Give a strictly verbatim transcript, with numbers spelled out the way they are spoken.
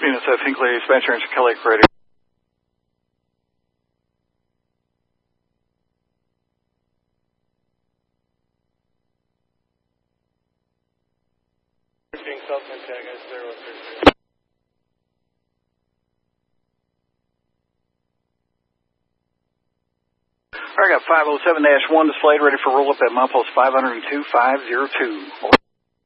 units of Hinkley Dispatcher and Kelly Radio. I got five oh seven dash one displayed, ready for roll-up at milepost five oh two five oh two.